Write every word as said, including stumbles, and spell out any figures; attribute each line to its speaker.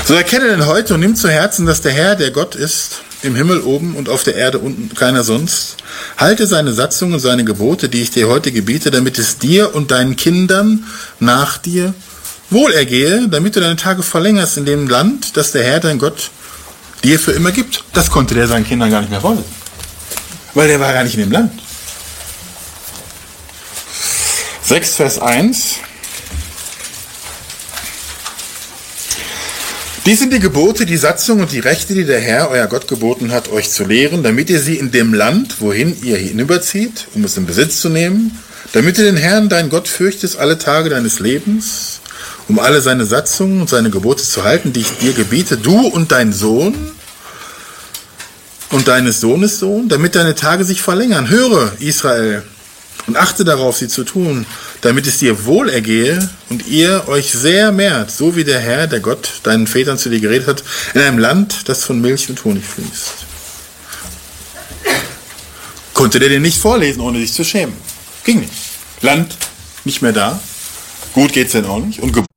Speaker 1: So erkenne denn heute und nimm zu Herzen, dass der Herr, der Gott ist, im Himmel oben und auf der Erde unten keiner sonst. Halte seine Satzungen und seine Gebote, die ich dir heute gebiete, damit es dir und deinen Kindern nach dir wohlergehe, damit du deine Tage verlängerst in dem Land, das der Herr, dein Gott, dir für immer gibt. Das konnte der seinen Kindern gar nicht mehr wollen, weil der war gar nicht in dem Land. sechs, Vers eins. Dies sind die Gebote, die Satzungen und die Rechte, die der Herr, euer Gott, geboten hat, euch zu lehren, damit ihr sie in dem Land, wohin ihr hinüberzieht, um es in Besitz zu nehmen, damit du den Herrn, dein Gott, fürchtest alle Tage deines Lebens, um alle seine Satzungen und seine Gebote zu halten, die ich dir gebiete, du und dein Sohn und deines Sohnes Sohn, damit deine Tage sich verlängern. Höre, Israel, und achte darauf, sie zu tun, damit es dir wohlergehe und ihr euch sehr mehrt, so wie der Herr, der Gott, deinen Vätern zu dir geredet hat, in einem Land, das von Milch und Honig fließt. Konnte der den nicht vorlesen, ohne sich zu schämen? Ging nicht. Land nicht mehr da. Gut geht's denn auch nicht. Und